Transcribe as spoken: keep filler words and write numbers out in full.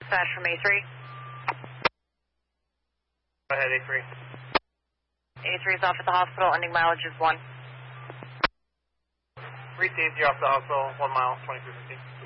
dispatch from A three. Go ahead, A three. A three is off at the hospital, ending mileage is one. Received, you're off the hospital, one mile, twenty-three fifty.